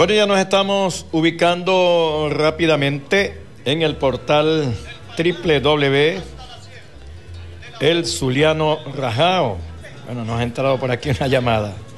Bueno, ya nos estamos ubicando rápidamente en el portal www.El Zuliano Rajao. Bueno, nos ha entrado por aquí una llamada.